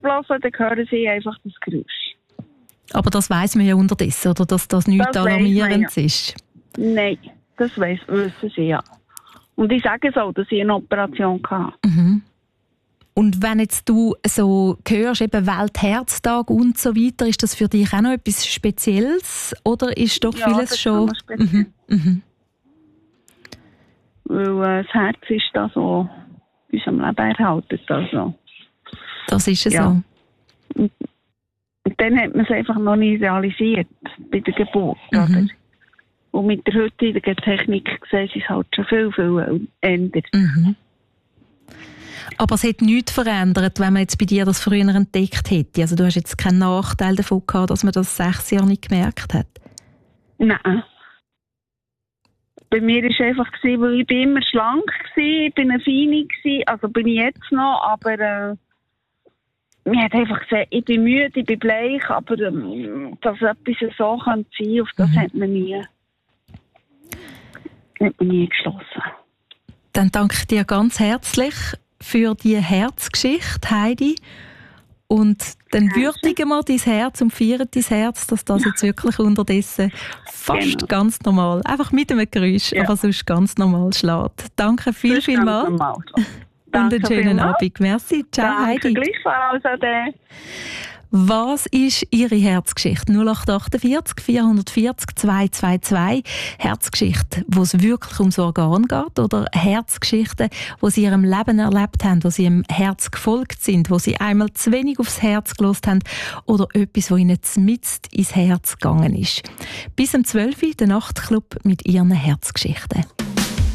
abgelaufen, dann hören sie einfach das Geräusch. Aber das weiss man ja unterdessen, oder dass das nichts Alarmierendes ist? Nein, das wissen sie ja. Und ich sage es auch, dass ich eine Operation hatte. Mhm. Und wenn jetzt du so hörst, eben Weltherztag und so weiter, ist das für dich auch noch etwas Spezielles? Oder ist doch vieles schon... Speziell. Mhm. Weil das Herz ist da so in unserem Leben erhalten. Also. Das ist es ja. so. Und dann hat man es einfach noch nie realisiert, bei der Geburt. Oder? Und mit der heutigen Technik sehen sie es halt schon viel ändert. Mhm. Aber es hat nichts verändert, wenn man jetzt bei dir das früher entdeckt hätte. Also du hast jetzt keinen Nachteil davon gehabt, dass man das 6 Jahre nicht gemerkt hat? Nein. Bei mir war es einfach, weil ich bin immer schlank war, ich bin eine Feine, also bin ich jetzt noch, aber mir hat einfach gesagt, ich bin müde, ich bin bleich, aber dass etwas so sein könnte, auf das hat man nie geschlossen. Dann danke ich dir ganz herzlich für die Herzgeschichte, Heidi. Und dann würdigen wir dein Herz und feiern dein Herz, dass das jetzt wirklich unterdessen fast ganz normal, einfach mit einem Geräusch, aber sonst ganz normal schlägt. Danke vielmals. Und einen schönen Abend. Merci. Ciao, Heidi. Danke gleichfalls. Ade. Was ist Ihre Herzgeschichte? 0848 440 222. Herzgeschichte, wo es wirklich ums Organ geht? Oder Herzgeschichten, wo Sie in Ihrem Leben erlebt haben, wo Sie Ihrem Herz gefolgt sind, wo Sie einmal zu wenig aufs Herz gehört haben? Oder etwas, wo Ihnen mitten ins Herz gegangen ist? Bis um 12 Uhr, der Nachtclub mit Ihren Herzgeschichten.